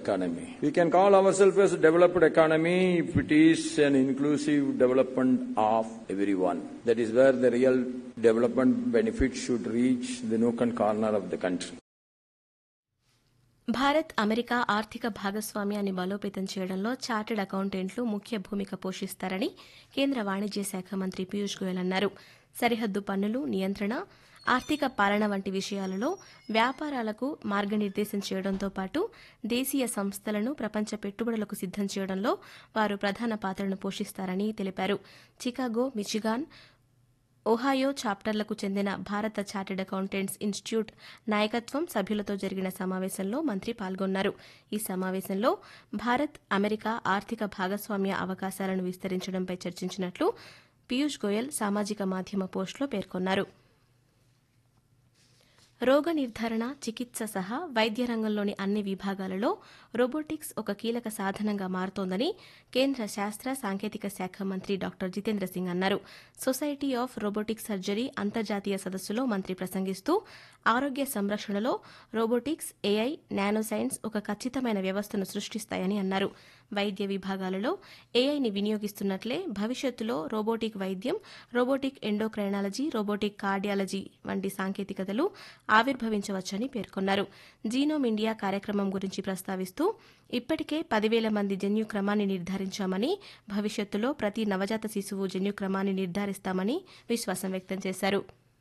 economy. We can call ourselves as a developed economy if it is an inclusive development of everyone. That is where the real development benefits should reach the nook and corner of the country. Bharat America ఆర్థిక భాగస్వామ్యాన్ని బలోపేతం చేయడంలో chartered అకౌంటెంట్లు ముఖ్య భూమిక పోషిస్తారని కేంద్ర వాణిజ్య శాఖ మంత్రి పీయూష్ గోయల్ అన్నారు. సరిహద్దు పన్నులు, నియంత్రణ, ఆర్థిక పాలన వంటి విషయాలలో వ్యాపారాలకు మార్గనిర్దేశం చేయడంతో పాటు దేశీయ సంస్థలను ప్రపంచ పెట్టుబడులకు సిద్దం చేయడంలో వారు ప్రధాన పాత్రను పోషిస్తారని తెలిపారు. చికాగో, మిచిగాన్, ఒహాయో చాప్టర్లకు చెందిన భారత చార్టెడ్ అకౌంటెంట్స్ ఇన్స్టిట్యూట్ నాయకత్వం సభ్యులతో జరిగిన సమావేశంలో మంత్రి పాల్గొన్నారు. ఈ సమావేశంలో భారత్ అమెరికా ఆర్థిక భాగస్వామ్య అవకాశాలను విస్తరించడంపై చర్చించినట్లు పీయూష్ గోయల్ సామాజిక మాధ్యమ పోస్టులో పేర్కొన్నారు. రోగ నిర్ధారణ, చికిత్స సహా వైద్య రంగంలోని అన్ని విభాగాలలో రోబోటిక్స్ ఒక కీలక సాధనంగా మారుతోందని కేంద్ర శాస్త్ర సాంకేతిక శాఖ మంత్రి డాక్టర్ జితేంద్ర సింగ్ అన్నారు. సొసైటీ ఆఫ్ రోబోటిక్ సర్జరీ అంతర్జాతీయ సదస్సులో మంత్రి ప్రసంగిస్తూ ఆరోగ్య సంరక్షణలో రోబోటిక్స్, ఏఐ, నానో సైన్స్ ఒక ఖచ్చితమైన వ్యవస్థను సృష్టిస్తాయని అన్నారు. వైద్య విభాగాలలో ఏఐని వినియోగిస్తున్నట్లే భవిష్యత్తులో రోబోటిక్ వైద్యం, రోబోటిక్ ఎండోక్రైనాలజీ, రోబోటిక్ కార్డియాలజీ వంటి సాంకేతికతలు ఆవిర్భవించవచ్చని పేర్కొన్నారు. జీనోమ్ ఇండియా కార్యక్రమం గురించి ప్రస్తావిస్తూ ఇప్పటికే 10,000 మంది జన్యుక్రమాన్ని నిర్ధారించామని, భవిష్యత్తులో ప్రతి నవజాత శిశువు జన్యుక్రమాన్ని నిర్ధారిస్తామని విశ్వాసం వ్యక్తం చేశారు.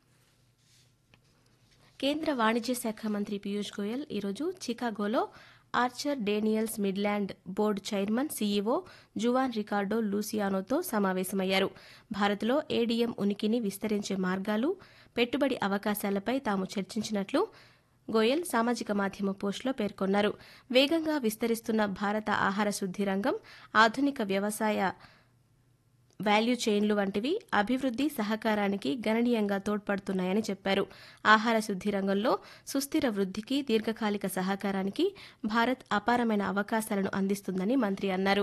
కేంద్ర వాణిజ్య శాఖ మంత్రి పీయూష్ గోయల్ ఈరోజు చికాగోలో Archer Daniels Midland board chairman, CEO Juan Ricardo లూసియానోతో సమావేశమయ్యారు. భారత్లో ఏడీఎం ఉనికిని విస్తరించే మార్గాలు, పెట్టుబడి అవకాశాలపై తాము చర్చించినట్లు గోయల్ సామాజిక మాధ్యమ పోస్టులో పేర్కొన్నారు. వేగంగా విస్తరిస్తున్న భారత ఆహార శుద్ది రంగం, ఆధునిక వ్యవసాయ వాల్యూ చైన్లు వంటివి అభివృద్ది సహకారానికి గణనీయంగా తోడ్పడుతున్నాయని చెప్పారు. ఆహార శుద్ది రంగంలో సుస్థిర వృద్దికి, దీర్ఘకాలిక సహకారానికి భారత్ అపారమైన అవకాశాలను అందిస్తుందని మంత్రి అన్నారు.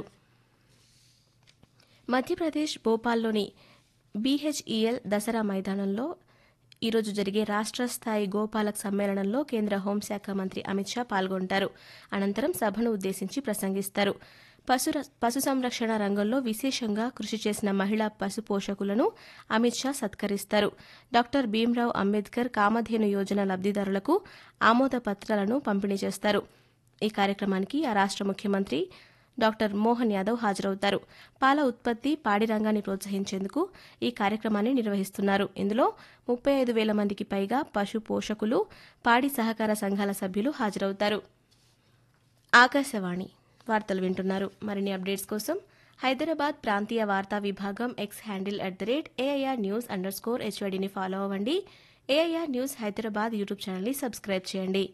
మధ్యప్రదేశ్ భోపాల్లోని బీహెచ్ఈఎల్ దసరా మైదానంలో ఈరోజు జరిగే రాష్ట్ర స్థాయి గోపాలక్ సమ్మేళనంలో కేంద్ర హోంశాఖ మంత్రి అమిత్ షా పాల్గొంటారు. అనంతరం సభను ఉద్దేశించి ప్రసంగిస్తారు. పశు సంరక్షణ రంగంలో విశేషంగా కృషి చేసిన మహిళా పశు పోషకులను అమిత్ షా సత్కరిస్తారు. డాక్టర్ భీమ్రావ్ అంబేద్కర్ కామధేను యోజన లబ్దిదారులకు ఆమోద పత్రాలను పంపిణీ చేస్తారు. ఈ కార్యక్రమానికి ఆ రాష్ట్ర ముఖ్యమంత్రి డాక్టర్ మోహన్ యాదవ్ హాజరవుతారు. పాల ఉత్పత్తి, పాడి రంగాన్ని ప్రోత్సహించేందుకు ఈ కార్యక్రమాన్ని నిర్వహిస్తున్నారు. ఇందులో 35,000 మందికి పైగా పశు పోషకులు, పాడి సహకార సంఘాల సభ్యులు హాజరవుతారు. ఆకాశవాణి వార్తలు వింటున్నారు. మరిన్ని అప్డేట్స్ కోసం హైదరాబాద్ ప్రాంతీయ వార్తా విభాగం ఎక్స్ హ్యాండిల్ @AIR_News_HYDని ఫాలో అవ్వండి. AIR న్యూస్ హైదరాబాద్ యూట్యూబ్ ఛానల్ని సబ్స్క్రైబ్ చేయండి.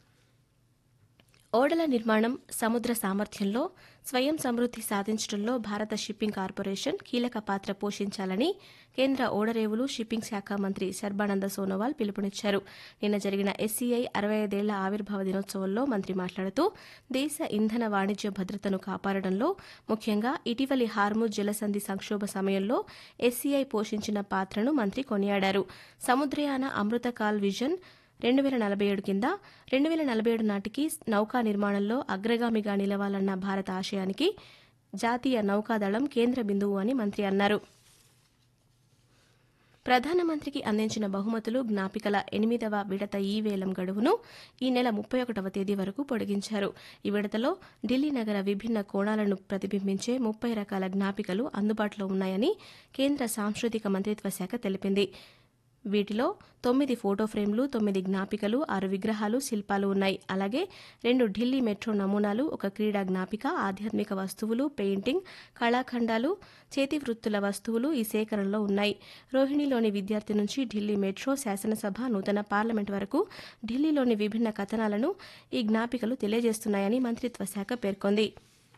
ఓడల నిర్మాణం, సముద్ర సామర్థ్యంలో స్వయం సమృద్ది సాధించడంలో భారత షిప్పింగ్ కార్పొరేషన్ కీలక పాత్ర పోషించాలని కేంద్ర ఓడరేవులు, షిప్పింగ్ శాఖ మంత్రి సర్బానంద సోనోవాల్ పిలుపునిచ్చారు. నిన్న జరిగిన SCI 65 ఏళ్ల ఆవిర్భావ దినోత్సవంలో మంత్రి మాట్లాడుతూ దేశ ఇంధన వాణిజ్య భద్రతను కాపాడడంలో, ముఖ్యంగా ఇటీవలి హార్ముజ్ జలసంధి సంక్షోభ సమయంలో SCI పోషించిన పాత్రను మంత్రి కొనియాడారు. సముద్రయాన అమృతకాల్ విజన్ 2047 కింద 2047 నాటికి నౌకా నిర్మాణంలో అగ్రగామిగా నిలవాలన్న భారత ఆశయానికి జాతీయ నౌకాదళం కేంద్ర బిందువు అని మంత్రి అన్నారు. ప్రధానమంత్రికి అందించిన బహుమతులు, జ్ఞాపికల 8వ విడత వేలం గడువును ఈ నెల 31వ తేదీ వరకు పొడిగించారు. ఈ విడతలో ఢిల్లీ నగర విభిన్న కోణాలను ప్రతిబింబించే 30 రకాల జ్ఞాపికలు అందుబాటులో ఉన్నాయని కేంద్ర సాంస్కృతిక మంత్రిత్వ శాఖ తెలిపింది. వీటిలో 9 ఫోటో ఫ్రేమ్లు, 9 జ్ఞాపికలు, 6 విగ్రహాలు, శిల్పాలు ఉన్నాయి. అలాగే 2 ఢిల్లీ మెట్రో నమూనాలు, 1 క్రీడా జ్ఞాపిక, ఆధ్యాత్మిక వస్తువులు, పెయింటింగ్, కళాఖండాలు, చేతి వృత్తుల వస్తువులు ఈ సేకరణలో ఉన్నాయి. రోహిణిలోని విద్యార్థి నుంచి ఢిల్లీ మెట్రో, శాసనసభ, నూతన పార్లమెంట్ వరకు ఢిల్లీలోని విభిన్న కథనాలను ఈ జ్ఞాపికలు తెలియజేస్తున్నాయని మంత్రిత్వ శాఖ పేర్కొంది.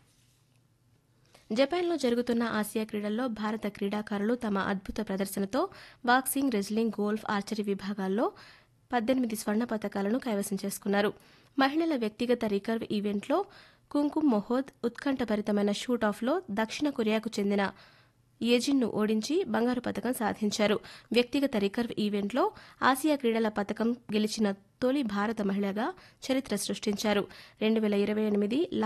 జపాన్లో జరుగుతున్న ఆసియా క్రీడల్లో భారత క్రీడాకారులు తమ అద్భుత ప్రదర్శనతో బాక్సింగ్, రెజ్లింగ్, గోల్ఫ్, ఆర్చరీ విభాగాల్లో 18 స్వర్ణ పతకాలను కైవసం చేసుకున్నారు. మహిళల వ్యక్తిగత రికర్వ్ ఈవెంట్లో కుంకుమ్ మొహోద్ ఉత్కంఠభరితమైన షూటాఫ్లో దక్షిణ కొరియాకు చెందిన యెజిన్ను ఓడించి బంగారు పతకం సాధించారు. వ్యక్తిగత రికర్వ్ ఈవెంట్లో ఆసియా క్రీడల పతకం గెలిచిన తొలి భారత మహిళగా చరిత్ర సృష్టించారు. 2028